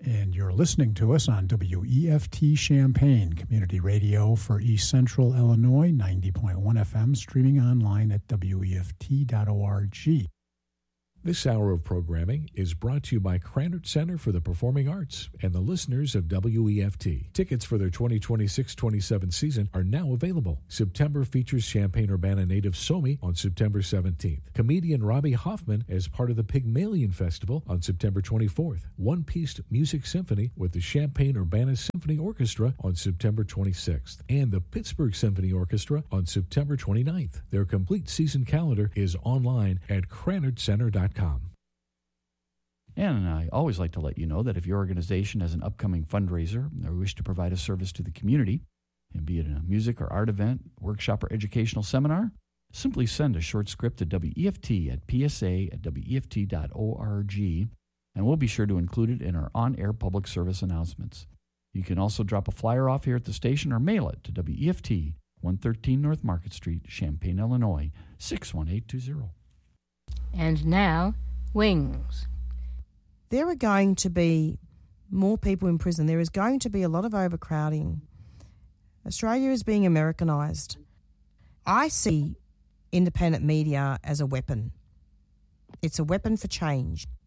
And you're listening to us on WEFT Champaign, community radio for East Central Illinois, 90.1 FM, streaming online at WEFT.org. This hour of programming is brought to you by Krannert Center for the Performing Arts and the listeners of WEFT. Tickets for their 2026-27 season are now available. September features Champaign-Urbana native Somi on September 17th. Comedian Robbie Hoffman as part of the Pygmalion Festival on September 24th. One-piece music symphony with the Champaign-Urbana Symphony Orchestra on September 26th. And the Pittsburgh Symphony Orchestra on September 29th. Their complete season calendar is online at KrannertCenter.com. And I always like to let you know that if your organization has an upcoming fundraiser or wish to provide a service to the community, and be it a music or art event, workshop, or educational seminar, simply send a short script to WEFT at psa@weft.org, and we'll be sure to include it in our on-air public service announcements. You can also drop a flyer off here at the station or mail it to WEFT, 113 North Market Street, Champaign, Illinois, 61820. And now, Wings. There are going to be more people in prison. There is going to be a lot of overcrowding. Australia is being Americanised. I see independent media as a weapon. It's a weapon for change.